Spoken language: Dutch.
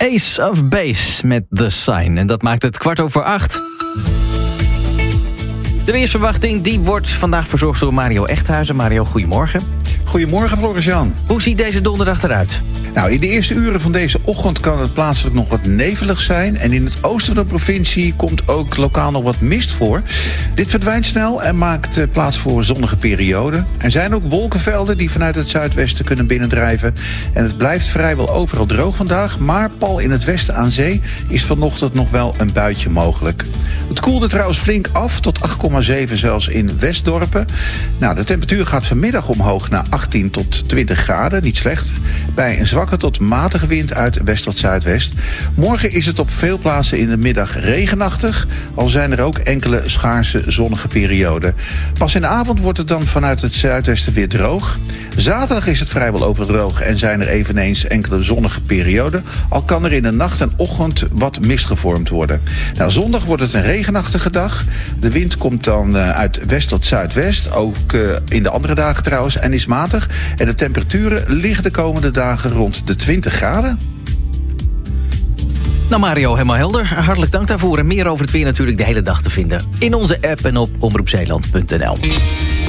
Ace of Base met The Sign. En dat maakt het 7:15. De weersverwachting die wordt vandaag verzorgd door Mario Echthuizen. Mario, goedemorgen. Goedemorgen, Floris-Jan. Hoe ziet deze donderdag eruit? Nou, in de eerste uren van deze ochtend kan het plaatselijk nog wat nevelig zijn. En in het oosten van de provincie komt ook lokaal nog wat mist voor. Dit verdwijnt snel en maakt plaats voor zonnige perioden. Er zijn ook wolkenvelden die vanuit het zuidwesten kunnen binnendrijven. En het blijft vrijwel overal droog vandaag. Maar pal in het westen aan zee is vanochtend nog wel een buitje mogelijk. Het koelde trouwens flink af tot 8,7 zelfs in Westdorpen. Nou, de temperatuur gaat vanmiddag omhoog naar 18 tot 20 graden. Niet slecht. Bij een zwakke tot matige wind uit west tot zuidwest. Morgen is het op veel plaatsen in de middag regenachtig. Al zijn er ook enkele schaarse zonnige perioden. Pas in de avond wordt het dan vanuit het zuidwesten weer droog. Zaterdag is het vrijwel overdroog en zijn er eveneens enkele zonnige perioden. Al kan er in de nacht en ochtend wat mist gevormd worden. Nou, zondag wordt het een regenachtige dag. De wind komt dan uit west tot zuidwest. Ook in de andere dagen trouwens. En is matig. En de temperaturen liggen de komende dagen rond de 20 graden. Nou Mario, helemaal helder. Hartelijk dank daarvoor. En meer over het weer natuurlijk de hele dag te vinden in onze app en op omroepzeeland.nl.